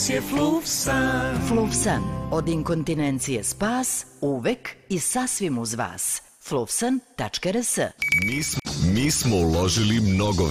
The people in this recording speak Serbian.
je Fluvsan. Fluvsan, od inkontinencije spas, uvek i sasvim uz vas. Fluvsan.rs. Mi smo uložili mnogo